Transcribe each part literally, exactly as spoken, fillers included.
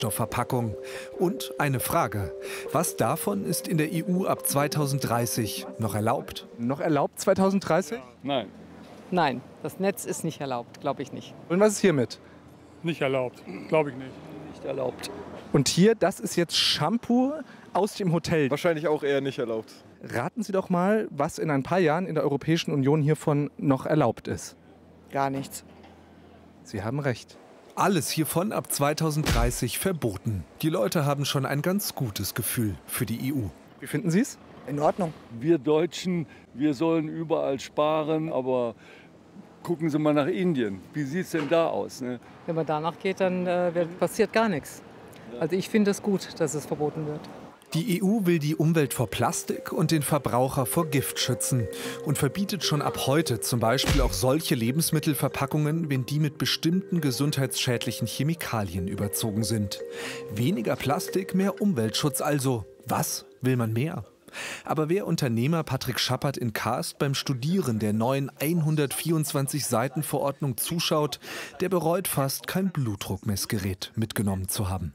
Kunststoffverpackung. Und eine Frage: Was davon ist in der E U ab zweitausenddreißig noch erlaubt? Noch erlaubt zweitausenddreißig? Nein. Nein, das Netz ist nicht erlaubt, glaube ich nicht. Und was ist hiermit? Nicht erlaubt, glaube ich nicht. Nicht erlaubt. Und hier, das ist jetzt Shampoo aus dem Hotel. Wahrscheinlich auch eher nicht erlaubt. Raten Sie doch mal, was in ein paar Jahren in der Europäischen Union hiervon noch erlaubt ist. Gar nichts. Sie haben recht. Alles hiervon ab zweitausenddreißig verboten. Die Leute haben schon ein ganz gutes Gefühl für die E U. Wie finden Sie es? In Ordnung. Wir Deutschen, wir sollen überall sparen, aber gucken Sie mal nach Indien. Wie sieht es denn da aus? Ne? Wenn man danach geht, dann äh, wird- passiert gar nichts. Also ich finde es gut, dass es verboten wird. Die E U will die Umwelt vor Plastik und den Verbraucher vor Gift schützen und verbietet schon ab heute zum Beispiel auch solche Lebensmittelverpackungen, wenn die mit bestimmten gesundheitsschädlichen Chemikalien überzogen sind. Weniger Plastik, mehr Umweltschutz also. Was will man mehr? Aber wer Unternehmer Patrick Schappert in Kaast beim Studieren der neuen hundertvierundzwanzig Seiten Verordnung zuschaut, der bereut fast, kein Blutdruckmessgerät mitgenommen zu haben.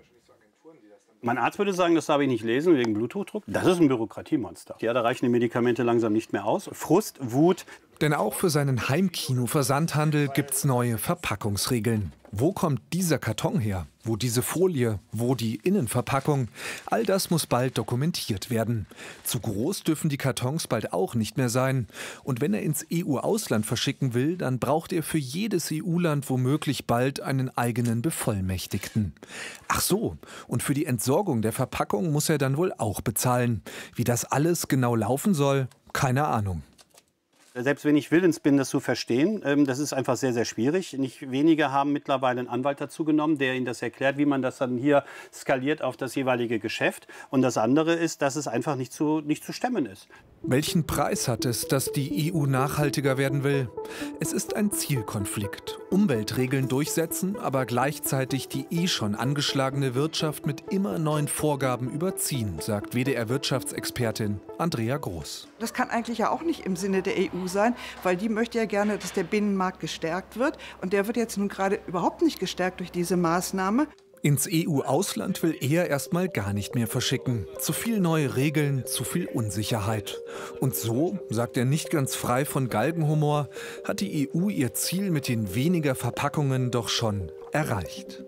Mein Arzt würde sagen, das darf ich nicht lesen wegen Bluthochdruck. Das ist ein Bürokratiemonster. Ja, da reichen die Medikamente langsam nicht mehr aus. Frust, Wut. Denn auch für seinen Heimkino-Versandhandel gibt's neue Verpackungsregeln. Wo kommt dieser Karton her? Wo diese Folie? Wo die Innenverpackung? All das muss bald dokumentiert werden. Zu groß dürfen die Kartons bald auch nicht mehr sein. Und wenn er ins E U-Ausland verschicken will, dann braucht er für jedes E U-Land womöglich bald einen eigenen Bevollmächtigten. Ach so, und für die Entsorgung der Verpackung muss er dann wohl auch bezahlen. Wie das alles genau laufen soll, keine Ahnung. Selbst wenn ich willens bin, das zu verstehen, ähm, das ist einfach sehr, sehr schwierig. Nicht wenige haben mittlerweile einen Anwalt dazu genommen, der ihnen das erklärt, wie man das dann hier skaliert auf das jeweilige Geschäft. Und das andere ist, dass es einfach nicht zu, nicht zu stemmen ist. Welchen Preis hat es, dass die E U nachhaltiger werden will? Es ist ein Zielkonflikt. Umweltregeln durchsetzen, aber gleichzeitig die eh schon angeschlagene Wirtschaft mit immer neuen Vorgaben überziehen, sagt W D R-Wirtschaftsexpertin Andrea Groß. Das kann eigentlich ja auch nicht im Sinne der E U sein, weil die möchte ja gerne, dass der Binnenmarkt gestärkt wird. Und der wird jetzt nun gerade überhaupt nicht gestärkt durch diese Maßnahme. Ins E U-Ausland will er erstmal gar nicht mehr verschicken. Zu viel neue Regeln, zu viel Unsicherheit. Und so, sagt er nicht ganz frei von Galgenhumor, hat die E U ihr Ziel mit den weniger Verpackungen doch schon erreicht.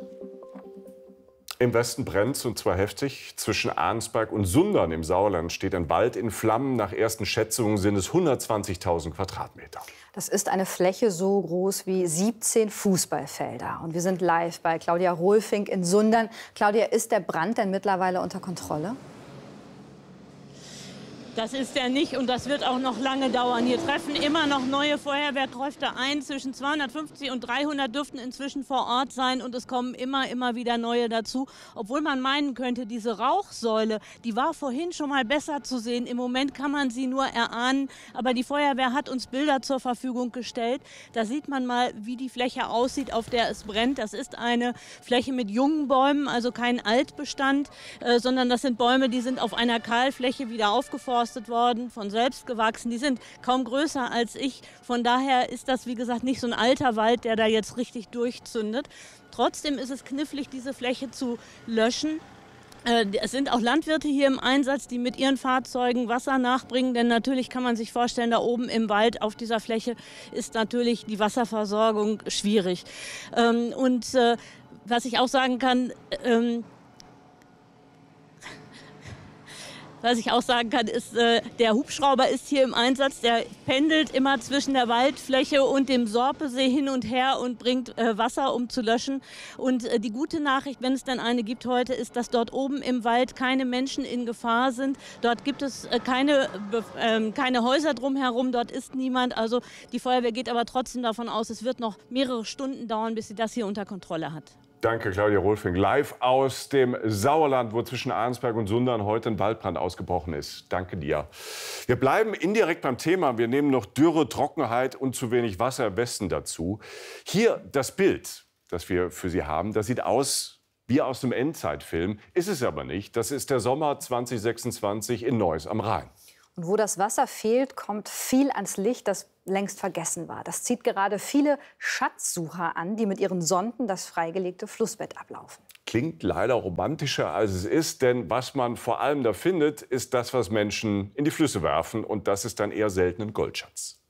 Im Westen brennt es, und zwar heftig. Zwischen Arnsberg und Sundern im Sauerland steht ein Wald in Flammen. Nach ersten Schätzungen sind es hundertzwanzigtausend Quadratmeter. Das ist eine Fläche so groß wie siebzehn Fußballfelder. Und wir sind live bei Claudia Rohlfink in Sundern. Claudia, ist der Brand denn mittlerweile unter Kontrolle? Das ist er nicht, und das wird auch noch lange dauern. Hier treffen immer noch neue Feuerwehrkräfte ein. Zwischen zweihundertfünfzig und dreihundert dürften inzwischen vor Ort sein, und es kommen immer, immer wieder neue dazu. Obwohl man meinen könnte, diese Rauchsäule, die war vorhin schon mal besser zu sehen. Im Moment kann man sie nur erahnen, aber die Feuerwehr hat uns Bilder zur Verfügung gestellt. Da sieht man mal, wie die Fläche aussieht, auf der es brennt. Das ist eine Fläche mit jungen Bäumen, also kein Altbestand, äh, sondern das sind Bäume, die sind auf einer Kahlfläche wieder aufgeforstet worden, von selbst gewachsen. Die sind kaum größer als ich. Von daher ist das, wie gesagt, nicht so ein alter Wald, der da jetzt richtig durchzündet. Trotzdem ist es knifflig, diese Fläche zu löschen. Äh, Es sind auch Landwirte hier im Einsatz, die mit ihren Fahrzeugen Wasser nachbringen. Denn natürlich kann man sich vorstellen, da oben im Wald auf dieser Fläche ist natürlich die Wasserversorgung schwierig. Ähm, Und äh, was ich auch sagen kann, ähm, Was ich auch sagen kann, ist, äh, der Hubschrauber ist hier im Einsatz. Der pendelt immer zwischen der Waldfläche und dem Sorpesee hin und her und bringt äh, Wasser, um zu löschen. Und äh, die gute Nachricht, wenn es denn eine gibt heute, ist, dass dort oben im Wald keine Menschen in Gefahr sind. Dort gibt es äh, keine, äh, keine Häuser drumherum, dort ist niemand. Also die Feuerwehr geht aber trotzdem davon aus, es wird noch mehrere Stunden dauern, bis sie das hier unter Kontrolle hat. Danke, Claudia Rohlfink. Live aus dem Sauerland, wo zwischen Arnsberg und Sundern heute ein Waldbrand ausgebrochen ist. Danke dir. Wir bleiben indirekt beim Thema. Wir nehmen noch Dürre, Trockenheit und zu wenig Wasser im Westen dazu. Hier das Bild, das wir für Sie haben, das sieht aus wie aus dem Endzeitfilm. Ist es aber nicht. Das ist der Sommer zweitausendsechsundzwanzig in Neuss am Rhein. Und wo das Wasser fehlt, kommt viel ans Licht, das längst vergessen war. Das zieht gerade viele Schatzsucher an, die mit ihren Sonden das freigelegte Flussbett ablaufen. klingt leider romantischer, als es ist. Denn was man vor allem da findet, ist das, was Menschen in die Flüsse werfen. Und das ist dann eher selten ein Goldschatz.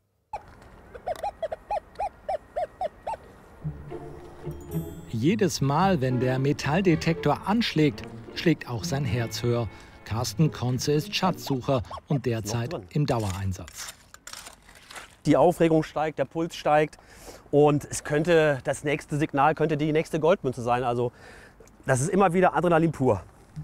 Jedes Mal, wenn der Metalldetektor anschlägt, schlägt auch sein Herz höher. Carsten Konze ist Schatzsucher und derzeit im Dauereinsatz. Die Aufregung steigt, der Puls steigt und es könnte, das nächste Signal könnte die nächste Goldmünze sein. Also das ist immer wieder Adrenalin pur.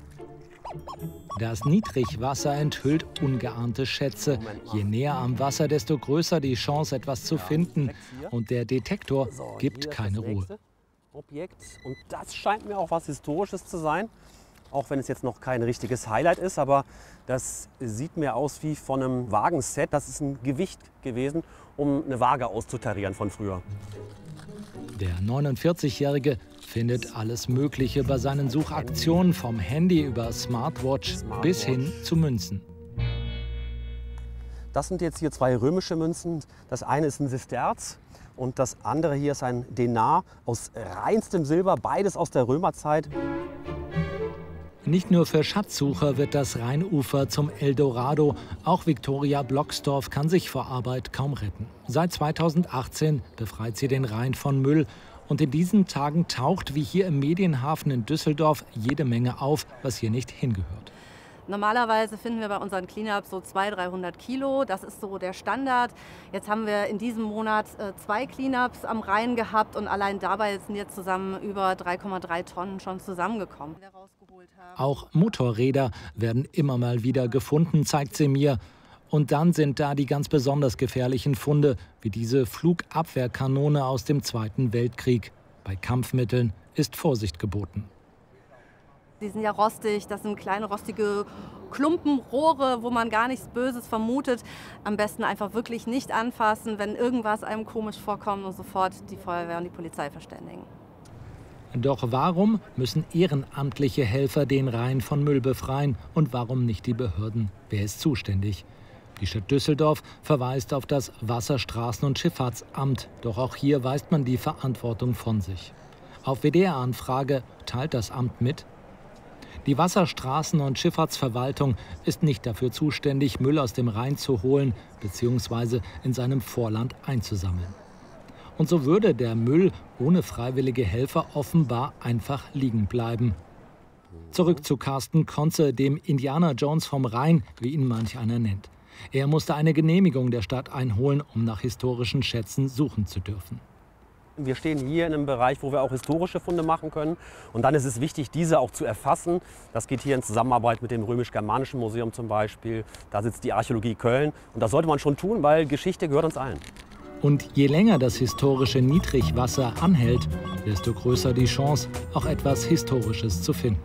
Das Niedrigwasser enthüllt ungeahnte Schätze. Je näher am Wasser, desto größer die Chance, etwas zu finden. Und der Detektor gibt keine Ruhe. Objekt. Und das scheint mir auch was Historisches zu sein. Auch wenn es jetzt noch kein richtiges Highlight ist, aber das sieht mir aus wie von einem Wagenset. Das ist ein Gewicht gewesen, um eine Waage auszutarieren von früher. Der neunundvierzigjährige findet alles Mögliche bei seinen Suchaktionen, vom Handy über Smartwatch, Smartwatch bis hin zu Münzen. Das sind jetzt hier zwei römische Münzen. Das eine ist ein Sesterz und das andere hier ist ein Denar aus reinstem Silber, beides aus der Römerzeit. Nicht nur für Schatzsucher wird das Rheinufer zum Eldorado. Auch Viktoria Blocksdorf kann sich vor Arbeit kaum retten. Seit zweitausendachtzehn befreit sie den Rhein von Müll. Und in diesen Tagen taucht, wie hier im Medienhafen in Düsseldorf, jede Menge auf, was hier nicht hingehört. Normalerweise finden wir bei unseren Cleanups so zweihundert, dreihundert Kilo. Das ist so der Standard. Jetzt haben wir in diesem Monat äh, zwei Cleanups am Rhein gehabt und allein dabei sind jetzt zusammen über drei Komma drei Tonnen schon zusammengekommen. Auch Motorräder werden immer mal wieder gefunden, zeigt sie mir. Und dann sind da die ganz besonders gefährlichen Funde, wie diese Flugabwehrkanone aus dem Zweiten Weltkrieg. Bei Kampfmitteln ist Vorsicht geboten. Die sind ja rostig, das sind kleine rostige Klumpenrohre, wo man gar nichts Böses vermutet. Am besten einfach wirklich nicht anfassen, wenn irgendwas einem komisch vorkommt und sofort die Feuerwehr und die Polizei verständigen. Doch warum müssen ehrenamtliche Helfer den Rhein von Müll befreien und warum nicht die Behörden? Wer ist zuständig? Die Stadt Düsseldorf verweist auf das Wasserstraßen- und Schifffahrtsamt. Doch auch hier weist man die Verantwortung von sich. Auf W D R-Anfrage teilt das Amt mit: Die Wasserstraßen- und Schifffahrtsverwaltung ist nicht dafür zuständig, Müll aus dem Rhein zu holen bzw. in seinem Vorland einzusammeln. Und so würde der Müll ohne freiwillige Helfer offenbar einfach liegen bleiben. Zurück zu Carsten Konze, dem Indiana Jones vom Rhein, wie ihn manch einer nennt. Er musste eine Genehmigung der Stadt einholen, um nach historischen Schätzen suchen zu dürfen. Wir stehen hier in einem Bereich, wo wir auch historische Funde machen können. Und dann ist es wichtig, diese auch zu erfassen. Das geht hier in Zusammenarbeit mit dem Römisch-Germanischen Museum zum Beispiel. Da sitzt die Archäologie Köln. Und das sollte man schon tun, weil Geschichte gehört uns allen. Und je länger das historische Niedrigwasser anhält, desto größer die Chance, auch etwas Historisches zu finden.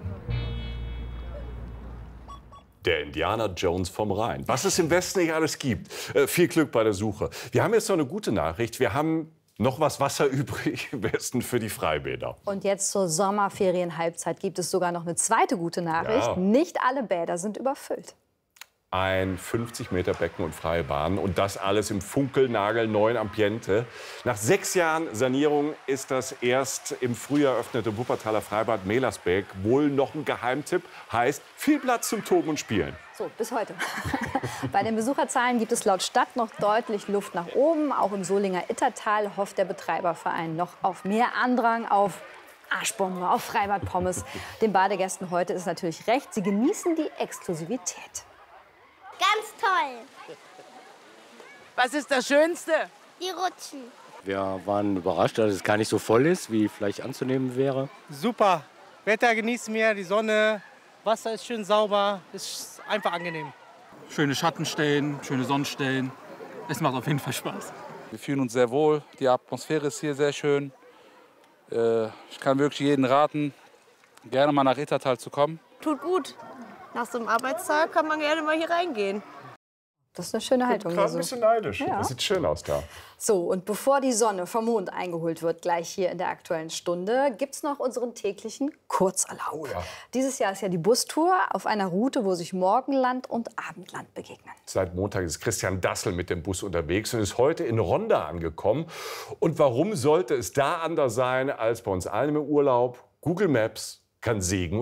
Der Indiana Jones vom Rhein. Was es im Westen nicht alles gibt. Äh, viel Glück bei der Suche. Wir haben jetzt noch eine gute Nachricht. Wir haben noch was Wasser übrig im Westen für die Freibäder. Und jetzt zur Sommerferienhalbzeit gibt es sogar noch eine zweite gute Nachricht. Ja. Nicht alle Bäder sind überfüllt. Ein fünfzig Meter Becken und freie Bahn und das alles im funkelnagelneuen Ambiente. Nach sechs Jahren Sanierung ist das erst im Frühjahr eröffnete Wuppertaler Freibad Melersbeek wohl noch ein Geheimtipp. Heißt, viel Platz zum Toben und Spielen. So, bis heute. Bei den Besucherzahlen gibt es laut Stadt noch deutlich Luft nach oben. Auch im Solinger Ittertal hofft der Betreiberverein noch auf mehr Andrang, auf Arschbombe, auf Freibadpommes. Den Badegästen heute ist natürlich recht. Sie genießen die Exklusivität. Ganz toll. Was ist das Schönste? Die Rutschen. Wir waren überrascht, dass es gar nicht so voll ist, wie vielleicht anzunehmen wäre. Super. Wetter genießen wir, die Sonne, Wasser ist schön sauber, ist einfach angenehm. Schöne Schattenstellen, schöne Sonnenstellen. Es macht auf jeden Fall Spaß. Wir fühlen uns sehr wohl, die Atmosphäre ist hier sehr schön. Ich kann wirklich jeden raten, gerne mal nach Ittertal zu kommen. Tut gut. Nach so einem Arbeitstag kann man gerne mal hier reingehen. Das ist eine schöne Haltung. Ich bin gerade ein bisschen neidisch. Ja. Das sieht schön aus da. So, und bevor die Sonne vom Mond eingeholt wird, gleich hier in der Aktuellen Stunde, gibt es noch unseren täglichen Kurzurlaub. Oh ja. Dieses Jahr ist ja die Bustour auf einer Route, wo sich Morgenland und Abendland begegnen. Seit Montag ist Christian Dassel mit dem Bus unterwegs und ist heute in Ronda angekommen. Und warum sollte es da anders sein als bei uns allen im Urlaub? Google Maps kann Segen